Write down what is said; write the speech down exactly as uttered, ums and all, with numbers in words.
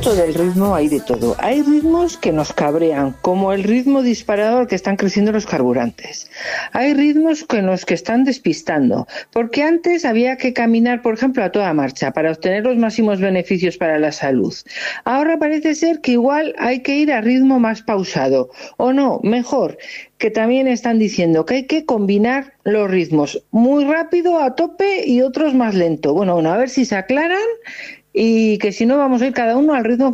esto del ritmo hay de todo. Hay ritmos que nos cabrean, como el ritmo disparador que están creciendo los carburantes. Hay ritmos con los que están despistando, porque antes había que caminar, por ejemplo, a toda marcha para obtener los máximos beneficios para la salud. Ahora parece ser que igual hay que ir a ritmo más pausado, o no, mejor, que también están diciendo que hay que combinar los ritmos muy rápido, a tope, y otros más lento. Bueno, bueno, a ver si se aclaran y que si no vamos a ir cada uno al ritmo